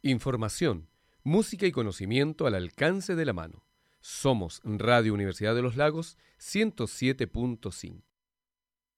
Información, música y conocimiento al alcance de la mano. Somos Radio Universidad de los Lagos 107.5.